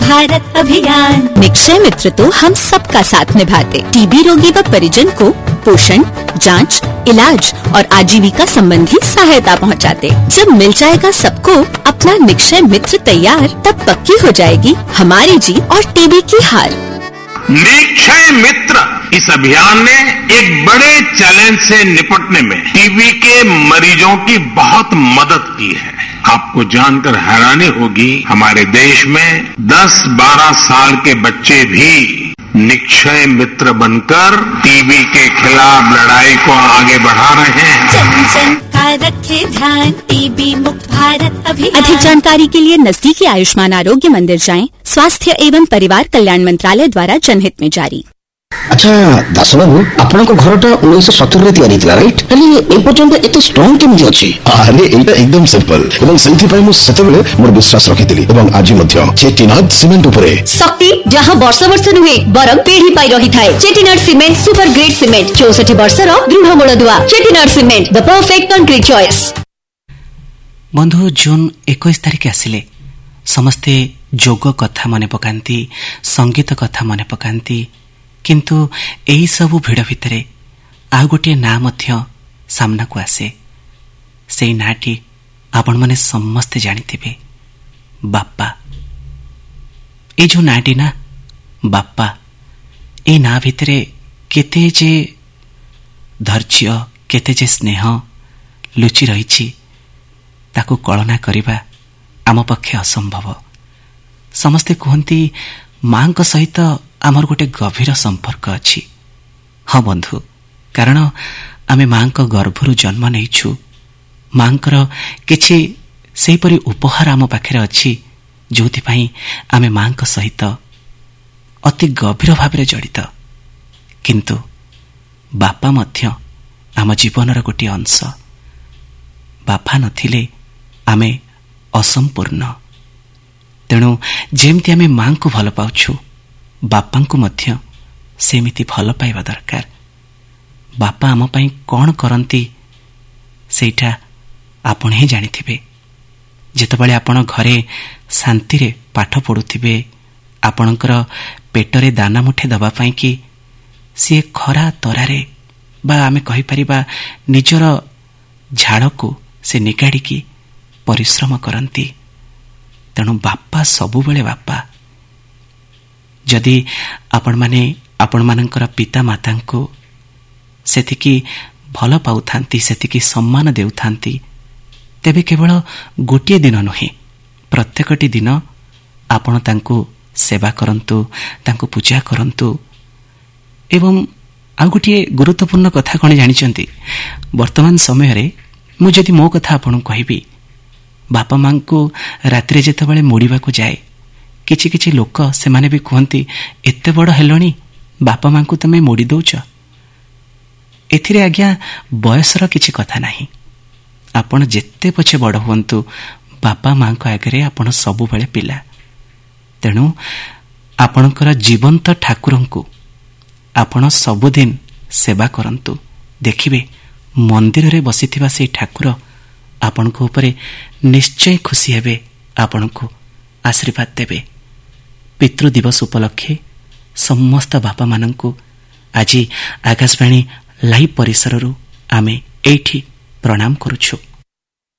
भारत अभियान। निक्षय मित्र तो हम सबका साथ निभाते, टीबी रोगी व परिजन को पोषण, जांच, इलाज और आजीविका संबंधी सहायता पहुंचाते। जब मिल जाएगा सबको अपना निक्षय मित्र तैयार, तब पक्की हो जाएगी हमारी जीत और टीबी की हार। निक्षय मित्र इस अभियान ने एक बड़े चैलेंज से निपटने में टीबी के मरीजों की बहुत मदद की है। आपको जानकर हैरानी होगी, हमारे देश में 10-12 साल के बच्चे भी निक्षय मित्र बनकर टीबी के खिलाफ लड़ाई को आगे बढ़ा रहे हैं। जन जन का रखे ध्यान, टीबी मुक्त भारत अभियान। अधिक जानकारी के लिए नजदीकी आयुष्मान आरोग्य मंदिर जाएं। स्वास्थ्य एवं परिवार कल्याण मंत्रालय द्वारा जनहित में जारी। अच्छा दास बाबू, आपनको घरटा 1970 रे तयारी थिला राइट, खाली ए पर्यंत एते स्ट्रांग केमि अछि? अरे एटा एकदम सिंपल एवं सेंथि पय मु सेतेबेले मोर विश्वास रखिथिली एवं आज मध्य चेटिनाड सीमेंट उपरे शक्ति जहां वर्ष वर्ष नुहे बरम पीढ़ी पाई रही थाए। Chettinad cement super grade cement 64 वर्ष रो दृढ़ मूलदुआ। Chettinad cement the perfect concrete choice. बंधु जून 21 तारिख आसिले समस्ते जोग कथा मने पकांती, संगीत कथा मने पकांती, किंतु एही सबु भिड़ भितरे आ गोटे ना मध्य सामना को आसे। सेई नाटी आपण माने समस्ते जानिथिबे, बाप्पा। ए जो नाटी ना बाप्पा, ए ना भितरे केते जे धैर्य, केते जे स्नेह लुचि रहिछि ताकू कल्पना करिबा आम पक्षे असंभव। समस्ते कहती मां सहित आमर गोटे गभीर संपर्क अछि। हाँ बंधु, कारण आमे मां गर्भरु जन्म नैछु। मां किछि सेपरि उपहार आम पाखे अछि जोथि पई आमे मां सहित अति गभीर भाव जड़ित। किंतु बापा मध्य आम जीवनर गोटे अंश। बापा नथिले आमे असंपूर्ण। तेणु जेमती आमे मां को भल पाउछु, बापा को मध्य सेमिति भल पाइबा दरकार। बापा आम पई कौन करती सेटा आपण ही जानिथिबे। जेतबेले आपण घरे शांति रे पाठ पढुथिबे, आपणकर पेटरे दाना मुठे दबा पई कि सी खरा तरारे बा आमे कहि परिबा निजर झाड़ को से निकाड़ी की परिश्रम करती। तेणु बापा सबु बेले बापा। जदि आपण माने आपण मानकर पिता माता को सेतिकी भल पाउथांती, सेतिकी सम्मान देउथांती, तेबे केवल गोटे दिन नुहे प्रत्येकटी दिन आपण तांको सेवा करंतु, तांको पूजा करंतु। एवं आ गोटे गुरुत्वपूर्ण कथा कौन जानिचंती, वर्तमान समय रे मु जदि मो कथा आपण कहिबी, बापा मां को रात्रि जेतबेले मोड़ीबा को जाए, किछि किछि लोक से माने भी कहती एते बड़ हेलोनी बापा मां को तमे मोड़ी दउछ। एथिरे आज्ञा बयसर किछि कथा नाही। आपण जेते पछे बड़ हुंतु, बापा मां को आगरे आपण सबु बेले पिला। तेणु आपणकर जीवंत ठाकुरं को आपण सबुदिन सेवा करंतु। देखिबे मंदिर रे बसिथिबा से ठाकुर आपण को ऊपर निश्चय खुशी हेबे, आपण को आशीर्वाद देबे। पितृ दिवस उपलक्षे समस्त बापा मानंकु आज आकाशवाणी लाइव परिसररू आमे एठी प्रणाम करूछु।